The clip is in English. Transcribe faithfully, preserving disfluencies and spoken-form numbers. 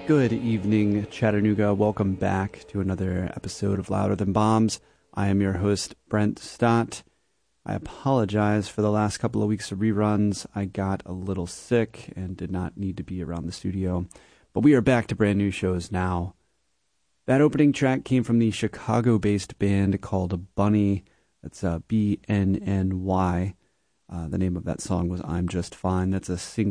Good evening, Chattanooga. Welcome back to another episode of Louder Than Bombs. I am your host, Brent Stott. I apologize for the last couple of weeks of reruns. I got a little sick and did not need to be around the studio. But we are back to brand new shows now. That opening track came from the Chicago-based band called Bunny. That's uh, B N N Y. Uh, the name of that song was I'm Just Fine. That's a single